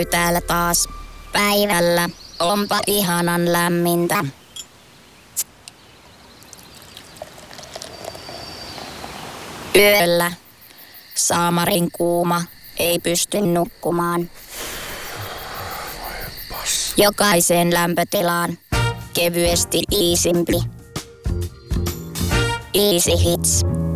Täällä taas päivällä onpa ihanan lämmintä. Yöllä saamarin kuuma ei pysty nukkumaan. Jokaiseen lämpötilaan kevyesti iisimpi. Easy Hits.